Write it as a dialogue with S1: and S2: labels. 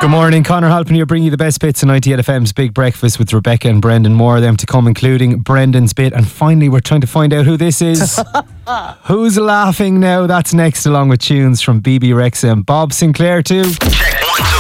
S1: Good morning, Conor Halpin here, bringing you the best bits of 98 FM's Big Breakfast with Rebecca and Brendan. More of them to come, including Brendan's bit. And finally, we're trying to find out who this is. Who's laughing now? That's next, along with tunes from BB Rexa and Bob Sinclair too.
S2: Check